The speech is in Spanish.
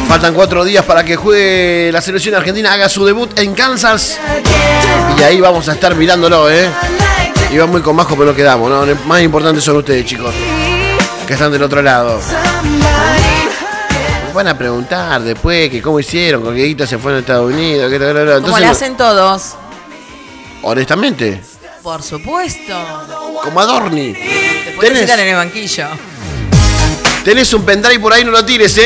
Faltan 4 días para que juegue la selección argentina, haga su debut en Kansas. Y ahí vamos a estar mirándolo, Iba muy con bajo, pero quedamos, ¿no? Más importantes son ustedes, chicos, que están del otro lado. Me van a preguntar después que cómo hicieron, con que Guita se fue a Estados Unidos. Entonces, como le hacen todos. Honestamente. Por supuesto. Como Adorni. Te puedes citar en el banquillo. Tenés un pendrive por ahí, no lo tires,